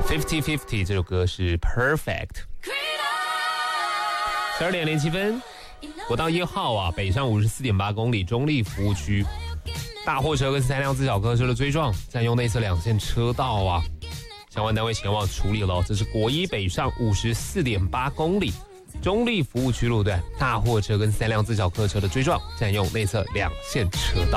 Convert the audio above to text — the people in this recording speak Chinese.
50-50这首歌是 Perfect。12:07，国道1号啊，北上54.8公里，中立服务区，大货车跟3辆自小客车的追撞，占用内侧2线车道啊，相关单位前往处理了。这是国一北上54.8公里，中立服务区路段，大货车跟3辆自小客车的追撞，占用内侧2线车道。